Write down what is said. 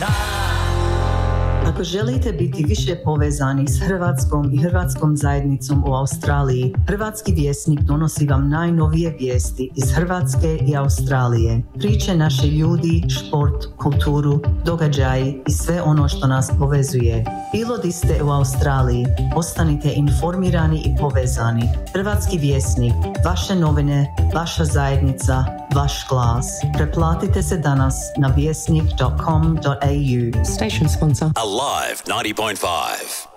Ako želite biti više povezani s Hrvatskom i hrvatskom zajednicom u Australiji, Hrvatski vjesnik donosi vam najnovije vijesti iz Hrvatske i Australije. Priče naše ljudi, šport, kulturu, događaji i sve ono što nas povezuje. Bilo di ste u Australiji, ostanite informirani i povezani. Hrvatski vjesnik, vaše novine, vaša zajednica, vaš glas. Preplatite se danas na vjesnik.com.au. Station sponsor. Alive 90.5.